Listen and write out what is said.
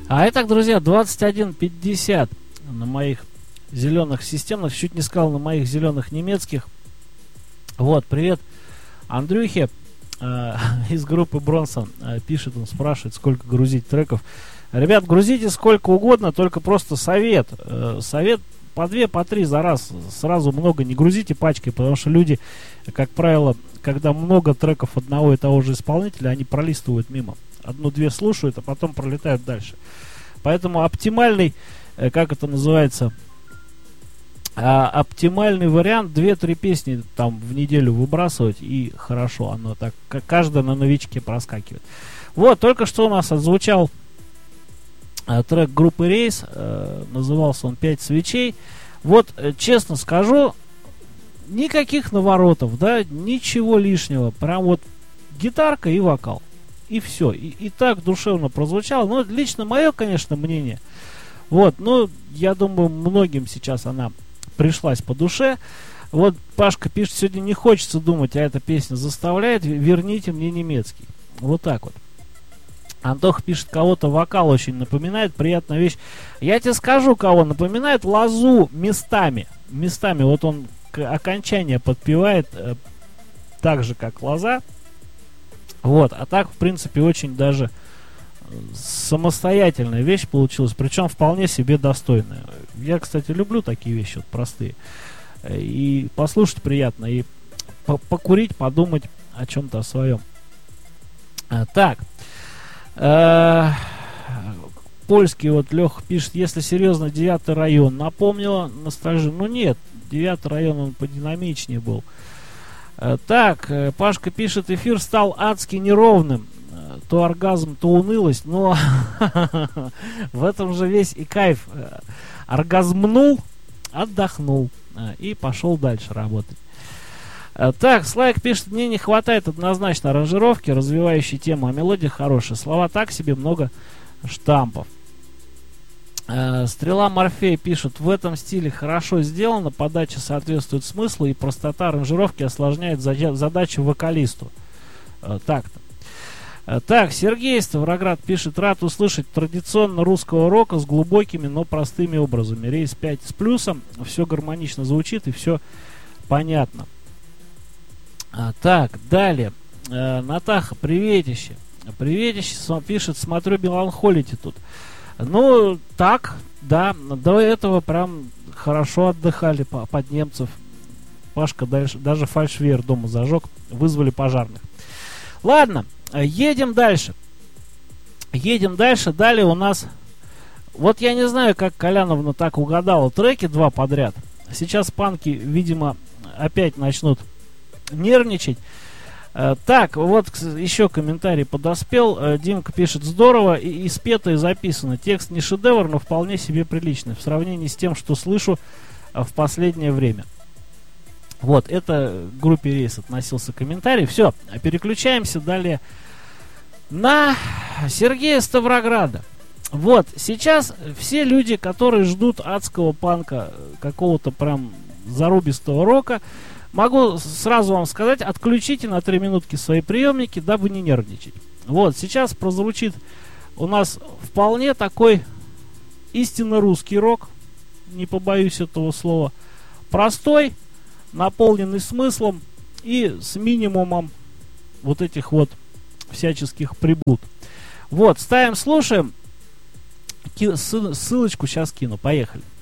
Итак, друзья, 21:50 на моих зеленых системных, чуть не сказал, на моих зеленых немецких. Вот, привет Андрюхе из группы Бронсон. Пишет, он спрашивает, сколько грузить треков. Ребят, грузите сколько угодно, только просто совет. Совет по 2, по 3 за раз. Сразу много не грузите пачкой, потому что люди, как правило, когда много треков одного и того же исполнителя, они пролистывают мимо. 1-2 слушают, а потом пролетают дальше. Поэтому оптимальный, как это называется, оптимальный вариант 2-3 песни там в неделю выбрасывать, и хорошо, оно так, каждая на новичке проскакивает. Вот, только что у нас отзвучал трек группы Рейс, назывался он «5 свечей». Вот, честно скажу, никаких наворотов, да, ничего лишнего, прям вот гитарка и вокал. И все. И так душевно прозвучало. Ну, лично мое, конечно, мнение. Вот, ну, я думаю, многим сейчас она пришлась по душе. Вот Пашка пишет, сегодня не хочется думать, а эта песня заставляет, верните мне немецкий. Вот так вот. Антох пишет, кого-то вокал очень напоминает, приятная вещь. Я тебе скажу, кого напоминает. Лозу местами. Местами. Вот он окончание подпевает так же, как Лоза. Вот, а так, в принципе, очень даже самостоятельная вещь получилась, причем вполне себе достойная. Я, кстати, люблю такие вещи, вот простые. И послушать приятно, и покурить, подумать о чем-то о своем. Так. Польский вот Леха пишет, если серьезно, 9-й район напомнила ностальжи. Ну нет, 9-й район он подинамичнее был. Так, Пашка пишет, эфир стал адски неровным. То оргазм, то унылость, но в этом же весь и кайф. Оргазмнул, отдохнул и пошел дальше работать. Так, Слайк пишет, мне не хватает однозначно аранжировки, развивающей тему, а мелодия хорошая. Слова так себе, много штампов. Стрела Морфей пишет, в этом стиле хорошо сделано, подача соответствует смыслу, и простота аранжировки осложняет задачу вокалисту. Так-то. Так, Сергей Ставроград пишет, рад услышать традиционно русского рока с глубокими, но простыми образами. Рейс 5 с плюсом, все гармонично звучит и все понятно. Так, далее. Натаха, приветище. Приветище, пишет, смотрю, меланхолите тут. Ну, так, да, до этого прям хорошо отдыхали под немцев. Пашка даже фальшвейер дома зажег, вызвали пожарных. Ладно, едем дальше. Едем дальше, далее у нас... Вот я не знаю, как Коляновна так угадала треки 2 подряд. Сейчас панки, видимо, опять начнут нервничать. Так, вот еще комментарий подоспел. Димка пишет, здорово и спето, и записано. Текст не шедевр, но вполне себе приличный в сравнении с тем, что слышу в последнее время. Вот, это к группе Рейс относился комментарий. Все, переключаемся далее на Сергея Ставрограда. Вот, сейчас все люди, которые ждут адского панка, какого-то прям зарубистого рока, могу сразу вам сказать, отключите на 3 минутки свои приемники, дабы не нервничать. Вот, сейчас прозвучит у нас вполне такой истинно русский рок, не побоюсь этого слова, простой, наполненный смыслом и с минимумом вот этих вот всяческих приблуд. Вот, ставим, слушаем, ссылочку сейчас кину, поехали.